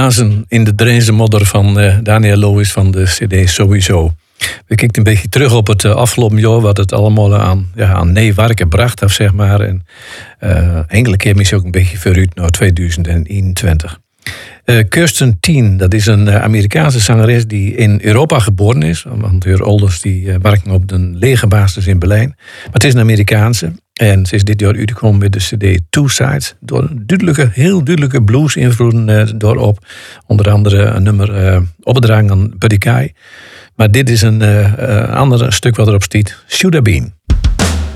Blazen in de Deense modder van Daniel Lewis van de CD Sowieso. We kijken een beetje terug op het afgelopen jaar, wat het allemaal aan neewerken bracht, of zeg maar. En enkele keer misschien ook een beetje vooruit naar 2021. Kirsten Teen, dat is een Amerikaanse zangeres die in Europa geboren is. Want haar ouders die werken op een legerbasis in Berlijn. Maar het is een Amerikaanse. En ze is dit jaar uitgekomen met de CD Two Sides. Door heel duidelijke blues-invloeden doorop. Onder andere een nummer opgedragen aan Buddy Guy. Maar dit is een ander stuk wat erop staat. Should Have Been.